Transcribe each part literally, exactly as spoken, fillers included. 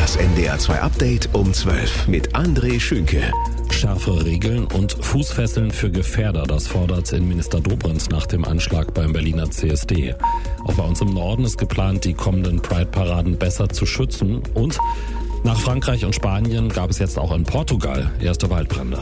Das N D R zwei Update um zwölf mit André Schünke. Schärfere Regeln und Fußfesseln für Gefährder, das fordert Innenminister Dobrindt nach dem Anschlag beim Berliner C S D. Auch bei uns im Norden ist geplant, die kommenden Pride-Paraden besser zu schützen. Und nach Frankreich und Spanien gab es jetzt auch in Portugal erste Waldbrände.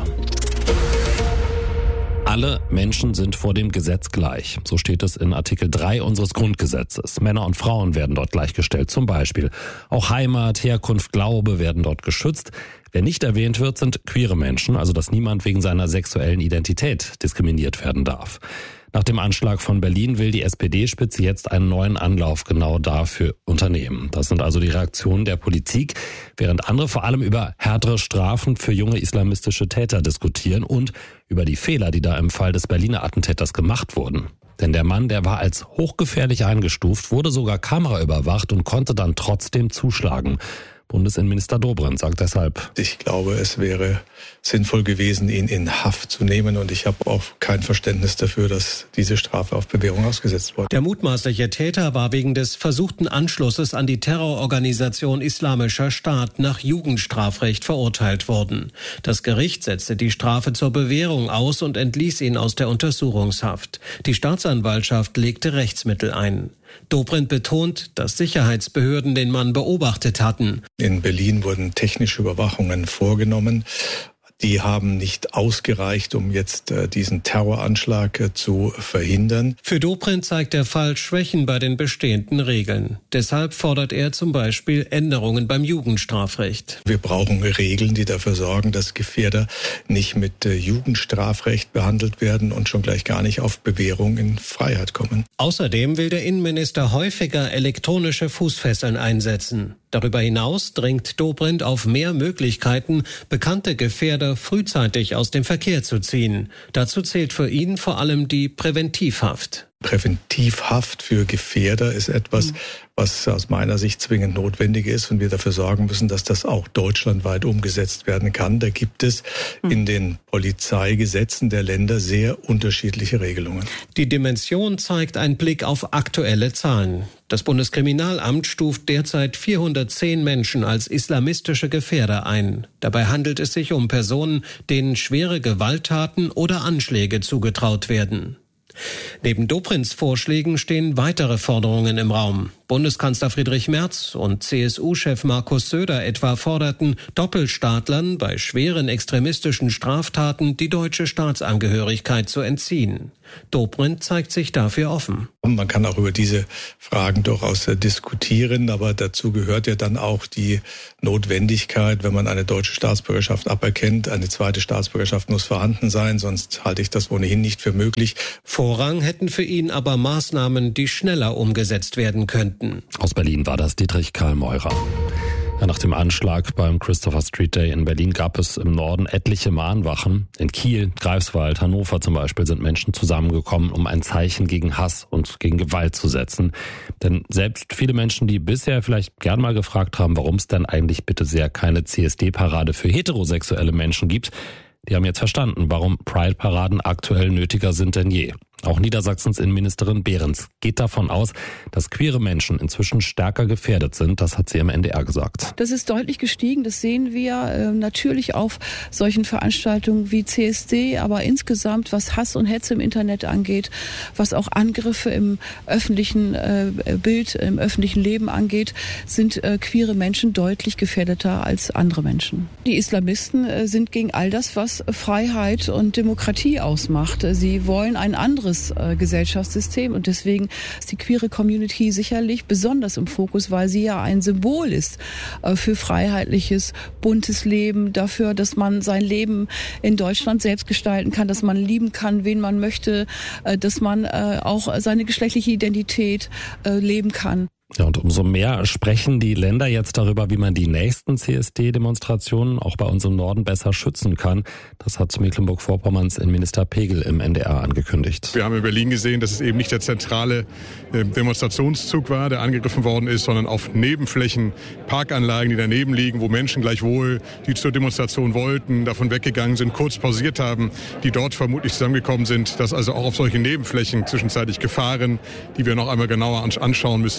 Alle Menschen sind vor dem Gesetz gleich. So steht es in Artikel drei unseres Grundgesetzes. Männer und Frauen werden dort gleichgestellt. Zum Beispiel auch Heimat, Herkunft, Glaube werden dort geschützt. Wer nicht erwähnt wird, sind queere Menschen, also dass niemand wegen seiner sexuellen Identität diskriminiert werden darf. Nach dem Anschlag von Berlin will die S P D-Spitze jetzt einen neuen Anlauf genau dafür unternehmen. Das sind also die Reaktionen der Politik, während andere vor allem über härtere Strafen für junge islamistische Täter diskutieren und über die Fehler, die da im Fall des Berliner Attentäters gemacht wurden. Denn der Mann, der war als hochgefährlich eingestuft, wurde sogar kameraüberwacht und konnte dann trotzdem zuschlagen. Bundesinnenminister Dobrindt sagt deshalb: Ich glaube, es wäre sinnvoll gewesen, ihn in Haft zu nehmen. Und ich habe auch kein Verständnis dafür, dass diese Strafe auf Bewährung ausgesetzt wurde. Der mutmaßliche Täter war wegen des versuchten Anschlusses an die Terrororganisation Islamischer Staat nach Jugendstrafrecht verurteilt worden. Das Gericht setzte die Strafe zur Bewährung aus und entließ ihn aus der Untersuchungshaft. Die Staatsanwaltschaft legte Rechtsmittel ein. Dobrindt betont, dass Sicherheitsbehörden den Mann beobachtet hatten. In Berlin wurden technische Überwachungen vorgenommen. Die haben nicht ausgereicht, um jetzt äh, diesen Terroranschlag äh, zu verhindern. Für Dobrindt zeigt der Fall Schwächen bei den bestehenden Regeln. Deshalb fordert er zum Beispiel Änderungen beim Jugendstrafrecht. Wir brauchen Regeln, die dafür sorgen, dass Gefährder nicht mit äh, Jugendstrafrecht behandelt werden und schon gleich gar nicht auf Bewährung in Freiheit kommen. Außerdem will der Innenminister häufiger elektronische Fußfesseln einsetzen. Darüber hinaus drängt Dobrindt auf mehr Möglichkeiten, bekannte Gefährder frühzeitig aus dem Verkehr zu ziehen. Dazu zählt für ihn vor allem die Präventivhaft. Präventivhaft für Gefährder ist etwas, was aus meiner Sicht zwingend notwendig ist und wir dafür sorgen müssen, dass das auch deutschlandweit umgesetzt werden kann. Da gibt es in den Polizeigesetzen der Länder sehr unterschiedliche Regelungen. Die Dimension zeigt ein Blick auf aktuelle Zahlen. Das Bundeskriminalamt stuft derzeit vierhundertzehn Menschen als islamistische Gefährder ein. Dabei handelt es sich um Personen, denen schwere Gewalttaten oder Anschläge zugetraut werden. Neben Dobrindts Vorschlägen stehen weitere Forderungen im Raum. Bundeskanzler Friedrich Merz und C S U-Chef Markus Söder etwa forderten, Doppelstaatlern bei schweren extremistischen Straftaten die deutsche Staatsangehörigkeit zu entziehen. Dobrindt zeigt sich dafür offen. Man kann auch über diese Fragen durchaus diskutieren, aber dazu gehört ja dann auch die Notwendigkeit, wenn man eine deutsche Staatsbürgerschaft aberkennt, eine zweite Staatsbürgerschaft muss vorhanden sein, sonst halte ich das ohnehin nicht für möglich. Vorrang hätten für ihn aber Maßnahmen, die schneller umgesetzt werden könnten. Aus Berlin war das Dietrich Karl Meurer. Ja, nach dem Anschlag beim Christopher Street Day in Berlin gab es im Norden etliche Mahnwachen. In Kiel, Greifswald, Hannover zum Beispiel sind Menschen zusammengekommen, um ein Zeichen gegen Hass und gegen Gewalt zu setzen. Denn selbst viele Menschen, die bisher vielleicht gern mal gefragt haben, warum es denn eigentlich bitte sehr keine C S D-Parade für heterosexuelle Menschen gibt, die haben jetzt verstanden, warum Pride-Paraden aktuell nötiger sind denn je. Auch Niedersachsens Innenministerin Behrens geht davon aus, dass queere Menschen inzwischen stärker gefährdet sind. Das hat sie im N D R gesagt. Das ist deutlich gestiegen. Das sehen wir äh, natürlich auf solchen Veranstaltungen wie C S D, aber insgesamt, was Hass und Hetze im Internet angeht, was auch Angriffe im öffentlichen äh, Bild, im öffentlichen Leben angeht, sind äh, queere Menschen deutlich gefährdeter als andere Menschen. Die Islamisten äh, sind gegen all das, was Freiheit und Demokratie ausmacht. Sie wollen ein anderes Gesellschaftssystem und deswegen ist die queere Community sicherlich besonders im Fokus, weil sie ja ein Symbol ist für freiheitliches, buntes Leben, dafür, dass man sein Leben in Deutschland selbst gestalten kann, dass man lieben kann, wen man möchte, dass man auch seine geschlechtliche Identität leben kann. Ja, und umso mehr sprechen die Länder jetzt darüber, wie man die nächsten C S D-Demonstrationen auch bei uns im Norden besser schützen kann. Das hat Mecklenburg-Vorpommerns Innenminister Pegel im N D R angekündigt. Wir haben in Berlin gesehen, dass es eben nicht der zentrale Demonstrationszug war, der angegriffen worden ist, sondern auf Nebenflächen, Parkanlagen, die daneben liegen, wo Menschen gleichwohl, die zur Demonstration wollten, davon weggegangen sind, kurz pausiert haben, die dort vermutlich zusammengekommen sind, dass also auch auf solchen Nebenflächen zwischenzeitlich Gefahren, die wir noch einmal genauer anschauen müssen,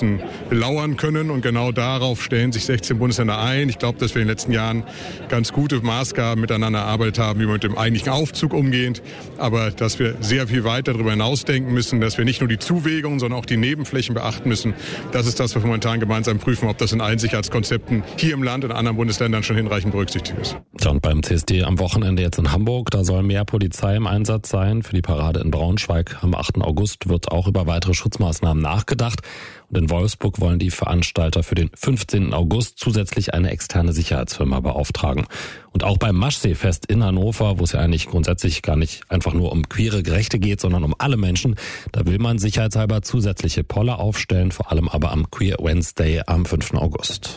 lauern können. Und genau darauf stellen sich sechzehn Bundesländer ein. Ich glaube, dass wir in den letzten Jahren ganz gute Maßgaben miteinander erarbeitet haben, wie man mit dem eigentlichen Aufzug umgeht. Aber dass wir sehr viel weiter darüber hinausdenken müssen, dass wir nicht nur die Zuwägungen, sondern auch die Nebenflächen beachten müssen. Das ist das, was wir momentan gemeinsam prüfen, ob das in allen Sicherheitskonzepten hier im Land und in anderen Bundesländern schon hinreichend berücksichtigt ist. Ja, und beim C S D am Wochenende jetzt in Hamburg, da soll mehr Polizei im Einsatz sein. Für die Parade in Braunschweig am achten August wird auch über weitere Schutzmaßnahmen nachgedacht. Und in Wolfsburg wollen die Veranstalter für den fünfzehnten August zusätzlich eine externe Sicherheitsfirma beauftragen. Und auch beim Maschseefest in Hannover, wo es ja eigentlich grundsätzlich gar nicht einfach nur um queere Rechte geht, sondern um alle Menschen, da will man sicherheitshalber zusätzliche Poller aufstellen, vor allem aber am Queer Wednesday am fünften August.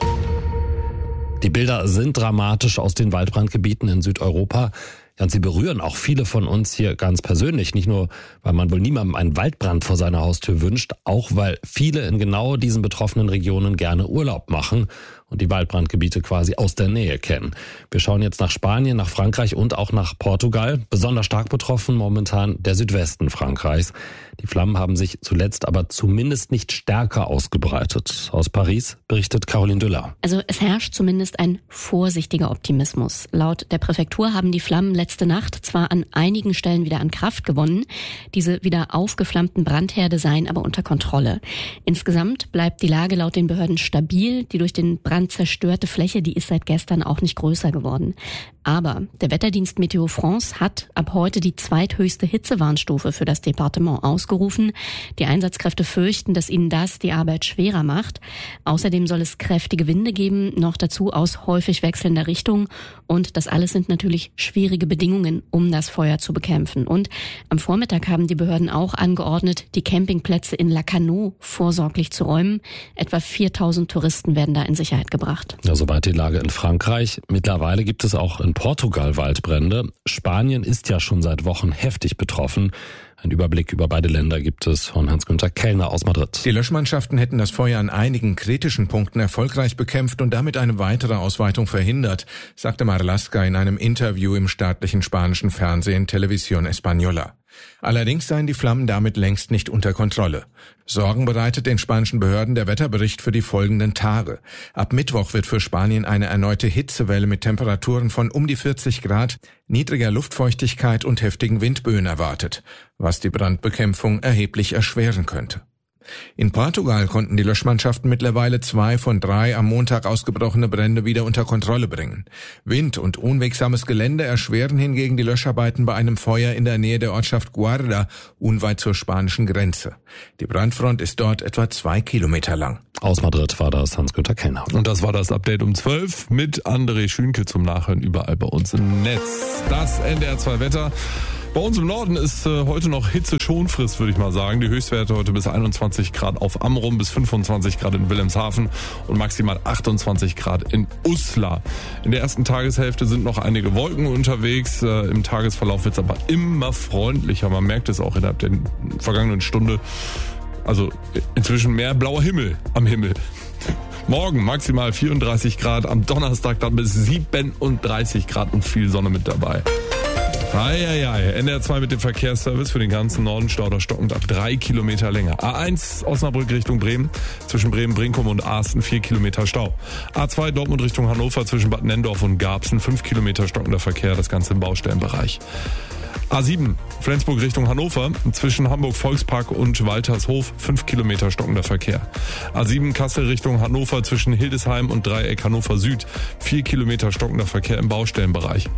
Die Bilder sind dramatisch aus den Waldbrandgebieten in Südeuropa. Ja, und sie berühren auch viele von uns hier ganz persönlich. Nicht nur, weil man wohl niemandem einen Waldbrand vor seiner Haustür wünscht, auch weil viele in genau diesen betroffenen Regionen gerne Urlaub machen und die Waldbrandgebiete quasi aus der Nähe kennen. Wir schauen jetzt nach Spanien, nach Frankreich und auch nach Portugal. Besonders stark betroffen momentan der Südwesten Frankreichs. Die Flammen haben sich zuletzt aber zumindest nicht stärker ausgebreitet. Aus Paris berichtet Caroline Düller. Also es herrscht zumindest ein vorsichtiger Optimismus. Laut der Präfektur haben die Flammen letzte Nacht zwar an einigen Stellen wieder an Kraft gewonnen, diese wieder aufgeflammten Brandherde seien aber unter Kontrolle. Insgesamt bleibt die Lage laut den Behörden stabil. Die durch den Brand zerstörte Fläche, die ist seit gestern auch nicht größer geworden. Aber der Wetterdienst Meteo France hat ab heute die zweithöchste Hitzewarnstufe für das Departement ausgerufen. Die Einsatzkräfte fürchten, dass ihnen das die Arbeit schwerer macht. Außerdem soll es kräftige Winde geben, noch dazu aus häufig wechselnder Richtung. Und das alles sind natürlich schwierige Bedingungen, um das Feuer zu bekämpfen. Und am Vormittag haben die Behörden auch angeordnet, die Campingplätze in Lacanau vorsorglich zu räumen. Etwa viertausend Touristen werden da in Sicherheit gebracht. Ja, soweit die Lage in Frankreich. Mittlerweile gibt es auch in Portugal Waldbrände. Spanien ist ja schon seit Wochen heftig betroffen. Ein Überblick über beide Länder gibt es von Hans-Günther Kellner aus Madrid. Die Löschmannschaften hätten das Feuer an einigen kritischen Punkten erfolgreich bekämpft und damit eine weitere Ausweitung verhindert, sagte Marlaska in einem Interview im staatlichen spanischen Fernsehen Televisión Española. Allerdings seien die Flammen damit längst nicht unter Kontrolle. Sorgen bereitet den spanischen Behörden der Wetterbericht für die folgenden Tage. Ab Mittwoch wird für Spanien eine erneute Hitzewelle mit Temperaturen von um die vierzig Grad, niedriger Luftfeuchtigkeit und heftigen Windböen erwartet, was die Brandbekämpfung erheblich erschweren könnte. In Portugal konnten die Löschmannschaften mittlerweile zwei von drei am Montag ausgebrochene Brände wieder unter Kontrolle bringen. Wind und unwegsames Gelände erschweren hingegen die Löscharbeiten bei einem Feuer in der Nähe der Ortschaft Guarda, unweit zur spanischen Grenze. Die Brandfront ist dort etwa zwei Kilometer lang. Aus Madrid war das Hans-Günther Kellner. Und das war das Update um zwölf mit André Schünke zum Nachhören überall bei uns im Netz. Das N D R zwei Wetter. Bei uns im Norden ist äh, heute noch Hitzeschonfrist, würde ich mal sagen. Die Höchstwerte heute bis einundzwanzig Grad auf Amrum, bis fünfundzwanzig Grad in Wilhelmshaven und maximal achtundzwanzig Grad in Uslar. In der ersten Tageshälfte sind noch einige Wolken unterwegs. Äh, Im Tagesverlauf wird es aber immer freundlicher. Man merkt es auch innerhalb der vergangenen Stunde. Also inzwischen mehr blauer Himmel am Himmel. Morgen maximal vierunddreißig Grad, am Donnerstag dann bis siebenunddreißig Grad und viel Sonne mit dabei. Eieiei, N D R zwei mit dem Verkehrsservice für den ganzen Norden, Stauder stockend ab drei Kilometer länger. A eins Osnabrück Richtung Bremen, zwischen Bremen-Brinkum und Asten vier Kilometer Stau. A zwei Dortmund Richtung Hannover, zwischen Bad Nendorf und Garbsen fünf Kilometer stockender Verkehr, das Ganze im Baustellenbereich. A sieben Flensburg Richtung Hannover, zwischen Hamburg-Volkspark und Waltershof fünf Kilometer stockender Verkehr. A sieben Kassel Richtung Hannover, zwischen Hildesheim und Dreieck Hannover Süd vier Kilometer stockender Verkehr im Baustellenbereich.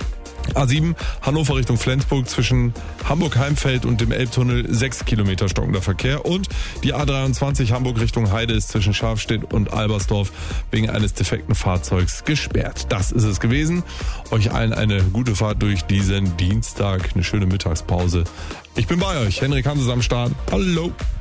A sieben Hannover Richtung Flensburg, zwischen Hamburg-Heimfeld und dem Elbtunnel sechs Kilometer stockender Verkehr. Und die A dreiundzwanzig Hamburg Richtung Heide ist zwischen Scharfstedt und Albersdorf wegen eines defekten Fahrzeugs gesperrt. Das ist es gewesen. Euch allen eine gute Fahrt durch diesen Dienstag, eine schöne Mittagspause. Ich bin bei euch, Henrik Hanses am Start. Hallo.